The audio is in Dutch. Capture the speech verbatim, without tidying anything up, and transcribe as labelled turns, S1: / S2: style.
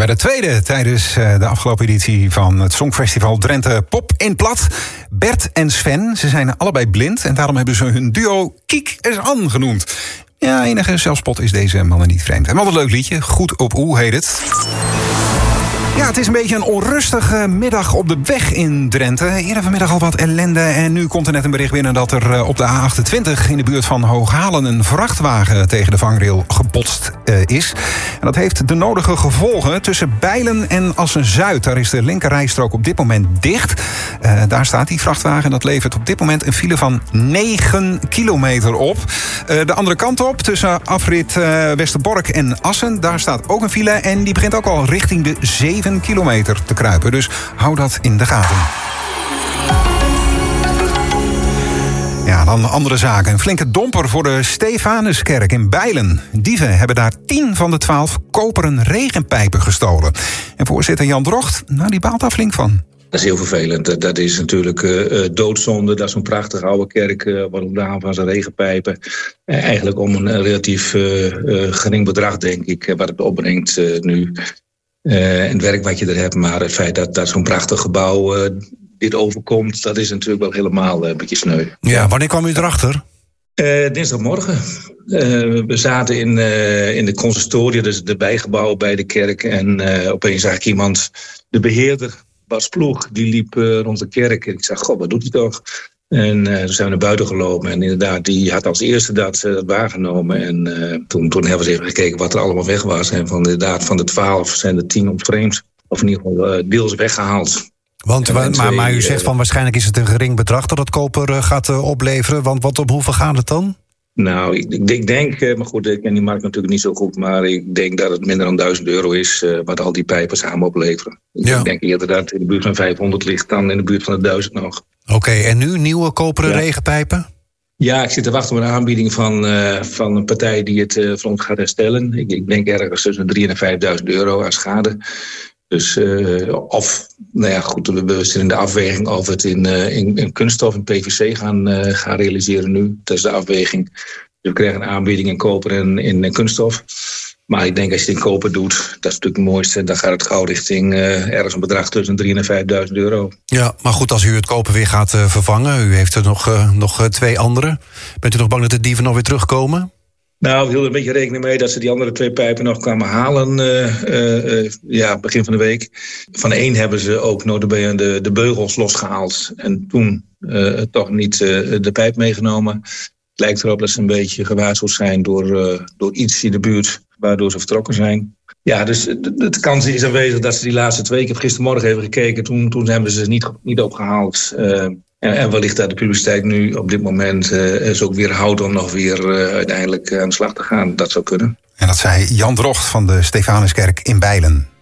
S1: bij de tweede tijdens de afgelopen editie van het Songfestival Drenthe Pop in Plat. Bert en Sven, ze zijn allebei blind en daarom hebben ze hun duo Kiek is An genoemd. Ja, enige zelfspot is deze mannen niet vreemd. En wat een leuk liedje, Goed op Oe heet het. Ja, het is een beetje een onrustige middag op de weg in Drenthe. Eerder vanmiddag al wat ellende en nu komt er net een bericht binnen dat er op de A achtentwintig in de buurt van Hooghalen een vrachtwagen tegen de vangrail gebotst uh, is. En dat heeft de nodige gevolgen tussen Bijlen en Assen-Zuid. Daar is de linkerrijstrook op dit moment dicht. Uh, daar staat die vrachtwagen en dat levert op dit moment een file van negen kilometer op. Uh, de andere kant op, tussen afrit uh, Westerbork en Assen, daar staat ook een file en die begint ook al richting de zeven kilometer te kruipen. Dus hou dat in de gaten. Ja, dan andere zaken. Een flinke domper voor de Stefanuskerk in Bijlen. Dieven hebben daar tien van de twaalf koperen regenpijpen gestolen. En voorzitter Jan Drocht, nou, die baalt daar flink van.
S2: Dat is heel vervelend. Dat is natuurlijk uh, doodzonde. Dat is zo'n prachtige oude kerk uh, wordt ontdaan van zijn regenpijpen. Uh, eigenlijk om een relatief uh, uh, gering bedrag, denk ik, wat het opbrengt uh, nu. Uh, en het werk wat je er hebt, maar het feit dat, dat zo'n prachtig gebouw uh, dit overkomt, dat is natuurlijk wel helemaal uh, een beetje sneu.
S3: Ja, wanneer kwam u erachter?
S2: Uh, dinsdagmorgen. Uh, we zaten in, uh, in de consistorie, dus de bijgebouw bij de kerk. En uh, opeens zag ik iemand, de beheerder, Bas Ploeg, die liep uh, rond de kerk. En ik zag, god, wat doet hij toch? En uh, toen zijn we naar buiten gelopen. En inderdaad, die had als eerste dat, uh, dat waargenomen. En uh, toen, toen hebben we eens even gekeken wat er allemaal weg was. En van inderdaad, van de twaalf zijn er tien ontvreemd. Of in ieder geval uh, deels weggehaald.
S3: Want, en, maar, twee, maar u zegt van waarschijnlijk is het een gering bedrag dat het koper uh, gaat uh, opleveren. Want wat op hoeveel gaat het dan?
S2: Nou, ik, ik, ik denk, uh, maar goed, ik ken die markt natuurlijk niet zo goed. Maar ik denk dat het minder dan duizend euro is uh, wat al die pijpen samen opleveren. Ja. Ik denk eerder dat het in de buurt van vijfhonderd ligt dan in de buurt van de duizend nog.
S3: Oké, okay, en nu nieuwe koperen ja. regenpijpen?
S2: Ja, ik zit te wachten op een aanbieding van, uh, van een partij die het uh, voor ons gaat herstellen. Ik, ik denk ergens tussen de drieduizend en vijfduizend euro aan schade. Dus uh, of, nou ja, goed, we zitten in de afweging of we het in, uh, in, in kunststof en P V C gaan, uh, gaan realiseren nu. Dat is de afweging. Dus we krijgen een aanbieding in koper en in, in kunststof. Maar ik denk als je het in koper doet, dat is natuurlijk het mooiste. Dan gaat het gauw richting uh, ergens een bedrag tussen drieduizend en vijfduizend euro.
S3: Ja, maar goed, als u het koper weer gaat uh, vervangen, u heeft er nog, uh, nog uh, twee andere. Bent u nog bang dat de dieven nog weer terugkomen?
S2: Nou, we hielden een beetje rekening mee dat ze die andere twee pijpen nog kwamen halen. Uh, uh, uh, ja, begin van de week. Van één hebben ze ook nota bene de, de beugels losgehaald. En toen uh, toch niet uh, de pijp meegenomen. Het lijkt erop dat ze een beetje gewaarschuwd zijn door, uh, door iets in de buurt, waardoor ze vertrokken zijn. Ja, dus de, de kans is aanwezig dat ze die laatste twee, ik heb gistermorgen even gekeken, toen, toen hebben ze ze niet, niet opgehaald. Uh, en, en wellicht dat de publiciteit nu op dit moment uh, is ook weer houdt om nog weer uh, uiteindelijk aan de slag te gaan. Dat zou kunnen.
S1: En dat zei Jan Drocht van de Stefanuskerk in Bijlen.